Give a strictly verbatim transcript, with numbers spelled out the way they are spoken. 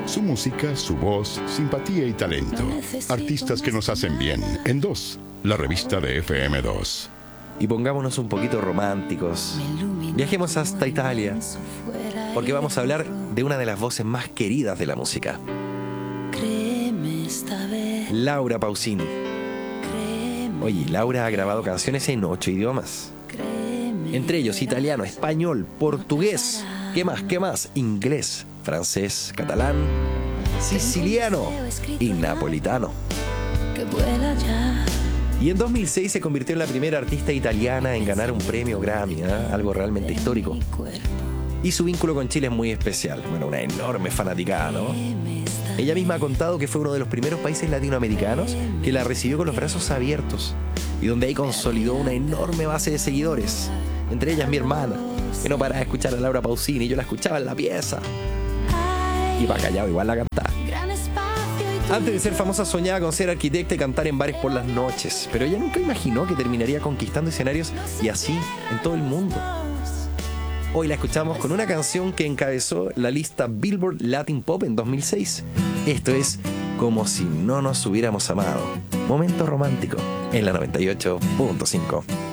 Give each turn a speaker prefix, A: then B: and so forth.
A: Su música, su voz, simpatía y talento. Artistas que nos hacen bien. En Dos, la revista de F M dos.
B: Y pongámonos un poquito románticos. Viajemos hasta Italia, porque vamos a hablar de una de las voces más queridas de la música. Laura Pausini. Oye, Laura ha grabado canciones en ocho idiomas. Entre ellos italiano, español, portugués. ¿Qué más? ¿Qué más? Inglés, francés, catalán, siciliano y napolitano. Y en dos mil seis se convirtió en la primera artista italiana en ganar un premio Grammy, ¿eh? Algo realmente histórico. Y su vínculo con Chile es muy especial. Bueno, una enorme fanaticada, ¿no? Ella misma ha contado que fue uno de los primeros países latinoamericanos que la recibió con los brazos abiertos y donde ahí consolidó una enorme base de seguidores. Entre ellas mi hermana, que no paraba de escuchar a Laura Pausini. Yo la escuchaba en la pieza y para callado igual la cantaba. Antes de ser famosa soñaba con ser arquitecta y cantar en bares por las noches, pero ella nunca imaginó que terminaría conquistando escenarios y así en todo el mundo. Hoy la escuchamos con una canción que encabezó la lista Billboard Latin Pop en dos mil seis. Esto es Como si no nos hubiéramos amado. Momento romántico en la noventa y ocho punto cinco.